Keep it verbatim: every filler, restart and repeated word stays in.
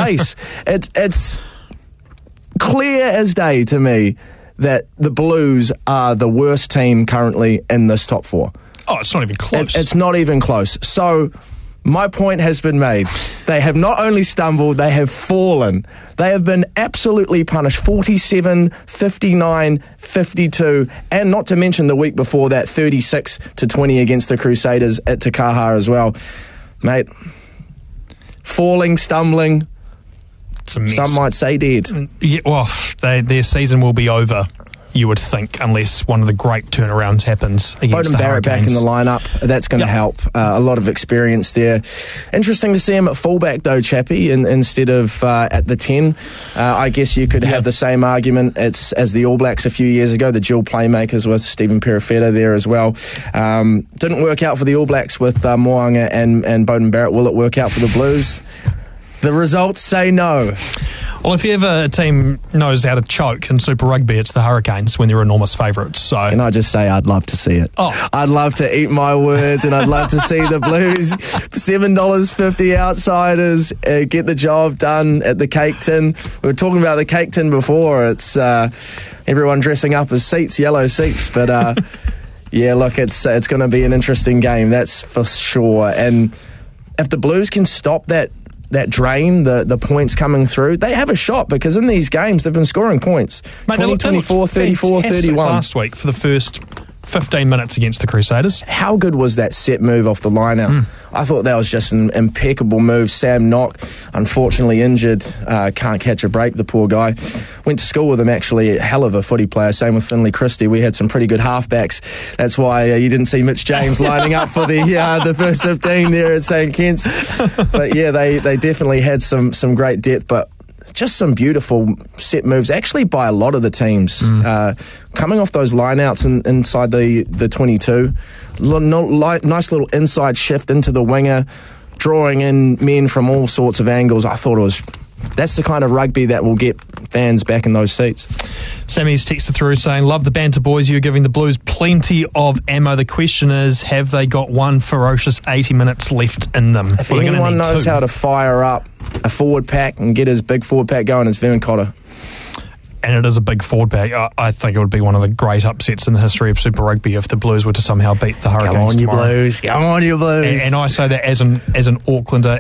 place. It's it's clear as day to me that the Blues are the worst team currently in this top four. Oh, it's not even close. It, it's not even close. So my point has been made. They have not only stumbled, they have fallen. They have been absolutely punished. forty-seven, fifty-nine, fifty-two, and not to mention the week before that, thirty-six to twenty against the Crusaders at Te Kaha as well. Mate, falling, stumbling, some might say dead. Yeah, well, they, their season will be over, you would think, unless one of the great turnarounds happens against Beauden the Barrett back in Hurricanes. the lineup. That's going to Yep. help. Uh, a lot of experience there. Interesting to see him at fullback, though, Chappie, in, instead of uh, at the ten. Uh, I guess you could Yeah. have the same argument it's, as the All Blacks a few years ago, the dual playmakers with Stephen Perifeta there as well. Um, didn't work out for the All Blacks with uh, Mo'unga and, and Beauden Barrett. Will it work out for the Blues? The results say no. Well, if ever a team knows how to choke in Super Rugby, it's the Hurricanes when they're enormous favourites. So, Can I just say I'd love to see it? Oh. I'd love to eat my words, and I'd love to see the Blues seven dollars fifty outsiders uh, get the job done at the Cake Tin. We were talking about the Cake Tin before. It's uh, everyone dressing up as seats, yellow seats, but uh, yeah, look, it's it's going to be an interesting game, that's for sure. And if the Blues can stop that that drain, the, the points coming through, they have a shot, because in these games they've been scoring points. Mate, they twenty, looked- they looked twenty-four, thirty-four, fantastic thirty-one. last week for the first fifteen minutes against the Crusaders. How good was that set move off the line-out? Mm. I thought that was just an impeccable move. Sam Knock, unfortunately injured, uh, can't catch a break, the poor guy. Went to school with him, actually, a hell of a footy player. Same with Finlay Christie. We had some pretty good halfbacks. That's why uh, you didn't see Mitch James lining up for the uh, the first fifteen there at Saint Kitts. But yeah, they, they definitely had some, some great depth, but just some beautiful set moves, actually, by a lot of the teams. Mm. Uh, coming off those line-outs in, inside the, the twenty-two, L- no, li- nice little inside shift into the winger, drawing in men from all sorts of angles. I thought it was... That's the kind of rugby that will get fans back in those seats. Sammy's texted through saying, love the banter, boys. You're giving the Blues plenty of ammo. The question is, have they got one ferocious eighty minutes left in them? If well, anyone knows two. how to fire up a forward pack and get his big forward pack going, it's Vern Cotter. And it is a big forward pack. I, I think it would be one of the great upsets in the history of Super Rugby if the Blues were to somehow beat the Hurricanes Come on, you tomorrow. Blues. Come on, you Blues. And, and I say that as an, as an Aucklander,